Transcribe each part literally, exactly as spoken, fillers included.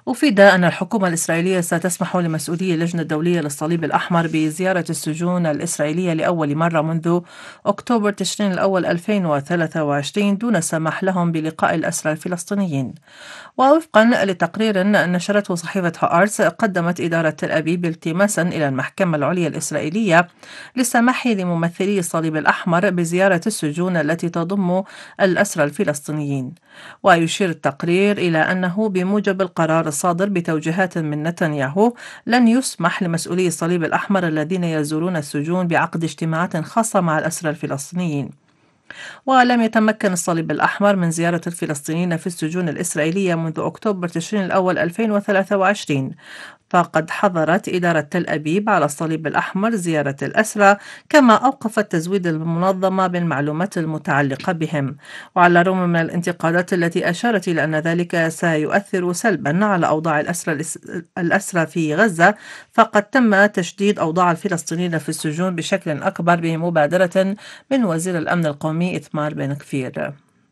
أفيد أن الحكومة الإسرائيلية ستسمح لمسؤولي اللجنة الدولية للصليب الأحمر بزيارة السجون الإسرائيلية لأول مرة منذ أكتوبر تشرين الأول ألفين وثلاثة وعشرين دون السماح لهم بلقاء الأسرى الفلسطينيين. ووفقا لتقرير نشرته صحيفة هآرتس، قدمت إدارة تل أبيب التماسا إلى المحكمة العليا الإسرائيلية للسماح لممثلي الصليب الأحمر بزيارة السجون التي تضم الأسرى الفلسطينيين. ويشير التقرير إلى أنه بموجب القرار الصادر بتوجيهات من نتنياهو لن يسمح لمسؤولي الصليب الأحمر الذين يزورون السجون بعقد اجتماعات خاصة مع الأسرى الفلسطينيين. ولم يتمكن الصليب الأحمر من زيارة الفلسطينيين في السجون الإسرائيلية منذ أكتوبر تشرين الأول ألفين وثلاثة وعشرين، فقد حظرت إدارة تل أبيب على الصليب الأحمر زيارة الأسرى، كما أوقفت تزويد المنظمة بالمعلومات المتعلقة بهم. وعلى الرغم من الانتقادات التي أشارت إلى أن ذلك سيؤثر سلبا على أوضاع الأسرى الأسرى في غزة، فقد تم تشديد أوضاع الفلسطينيين في السجون بشكل أكبر بمبادرة من وزير الأمن القومي إثمار بن كفير.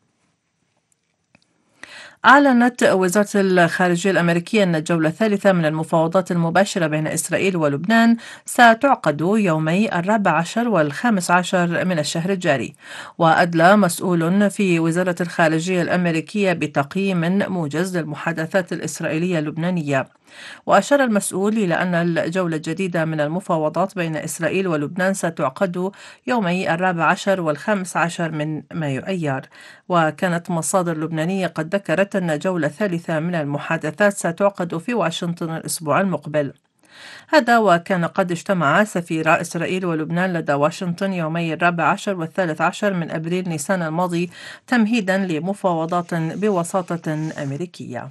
أعلنت وزارة الخارجية الأمريكية أن الجولة الثالثة من المفاوضات المباشرة بين إسرائيل ولبنان ستعقد يومي الرابع عشر والخامس عشر من الشهر الجاري. وأدلى مسؤول في وزارة الخارجية الأمريكية بتقييم موجز للمحادثات الإسرائيلية اللبنانية. وأشار المسؤول إلى أن الجولة الجديدة من المفاوضات بين إسرائيل ولبنان ستعقد يومي الرابع عشر والخامس عشر من مايو أيار. وكانت مصادر لبنانية قد ذكرت أن جولة ثالثة من المحادثات ستعقد في واشنطن الأسبوع المقبل. هذا وكان قد اجتمع سفيرا إسرائيل ولبنان لدى واشنطن يومي الرابع عشر والثالث عشر من أبريل نيسان الماضي تمهيدا لمفاوضات بوساطة أمريكية.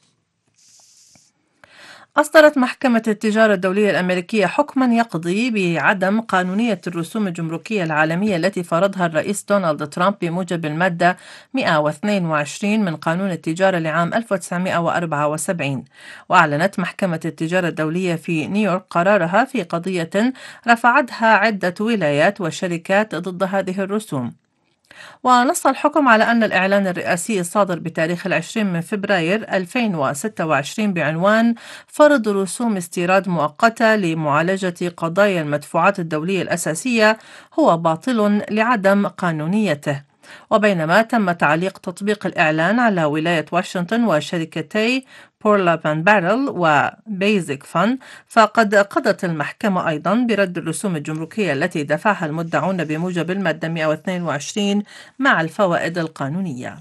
أصدرت محكمة التجارة الدولية الأمريكية حكما يقضي بعدم قانونية الرسوم الجمركية العالمية التي فرضها الرئيس دونالد ترامب بموجب المادة مئة واثنين وعشرين من قانون التجارة لعام ألف وتسعمئة وأربعة وسبعين. وأعلنت محكمة التجارة الدولية في نيويورك قرارها في قضية رفعتها عدة ولايات وشركات ضد هذه الرسوم. ونص الحكم على أن الإعلان الرئاسي الصادر بتاريخ العشرين من فبراير ألفين وستة وعشرين بعنوان فرض رسوم استيراد مؤقتة لمعالجة قضايا المدفوعات الدولية الأساسية هو باطل لعدم قانونيته. وبينما تم تعليق تطبيق الإعلان على ولاية واشنطن وشركتي بورلا بان بارل وبيزك فان، فقد قضت المحكمة أيضا برد الرسوم الجمركية التي دفعها المدعون بموجب المادة مئة واثنين وعشرين مع الفوائد القانونية.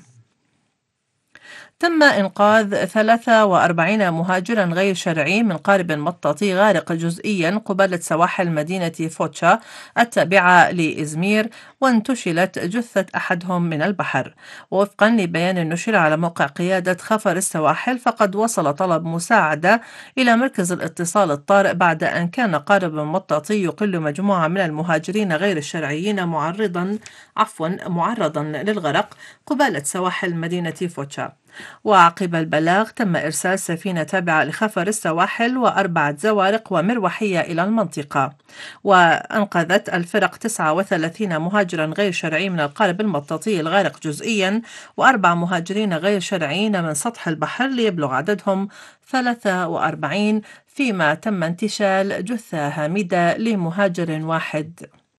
تم إنقاذ ثلاثة وأربعين مهاجرا غير شرعي من قارب مطاطي غارق جزئيا قبالة سواحل مدينة فوتشا التابعة لإزمير، وانتشلت جثة أحدهم من البحر. ووفقا لبيان نشر على موقع قيادة خفر السواحل، فقد وصل طلب مساعدة إلى مركز الاتصال الطارئ بعد أن كان قارب مطاطي يقل مجموعة من المهاجرين غير الشرعيين معرضا عفوا معرضا للغرق قبالة سواحل مدينة فوتشا. وعقب البلاغ تم إرسال سفينة تابعة لخفر السواحل وأربعة زوارق ومروحية إلى المنطقة. وأنقذت الفرق تسعة وثلاثين مهاجرا غير شرعي من القارب المطاطي الغارق جزئيا، وأربع مهاجرين غير شرعيين من سطح البحر، ليبلغ عددهم ثلاثة وأربعين، فيما تم انتشال جثة هامدة لمهاجر واحد.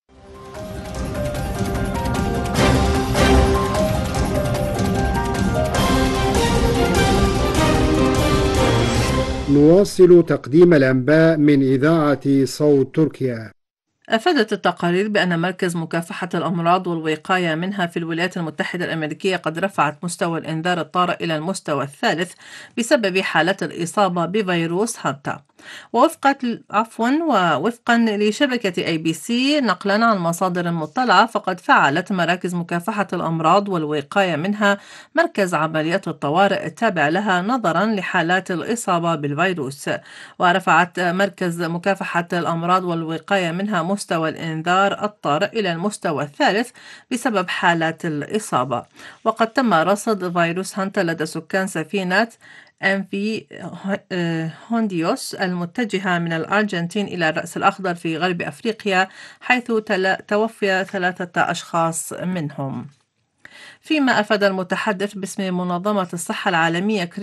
نواصل تقديم الأنباء من إذاعة صوت تركيا. أفادت التقارير بأن مركز مكافحة الأمراض والوقاية منها في الولايات المتحدة الأمريكية قد رفعت مستوى الإنذار الطارئ إلى المستوى الثالث بسبب حالة الإصابة بفيروس هانتا. ووفقا عفوا ووفقا لشبكة أي بي سي نقلا عن مصادر مطلعة، فقد فعلت مراكز مكافحة الأمراض والوقاية منها مركز عمليات الطوارئ التابع لها نظرا لحالات الإصابة بالفيروس. ورفعت مركز مكافحة الأمراض والوقاية منها مستوى الإنذار الطارئ إلى المستوى الثالث بسبب حالات الإصابة. وقد تم رصد فيروس هانتا لدى سكان سفينة أم في هونديوس المتجهة من الأرجنتين إلى الرأس الأخضر في غرب أفريقيا، حيث توفي ثلاثة أشخاص منهم. فيما أفاد المتحدث باسم منظمة الصحة العالمية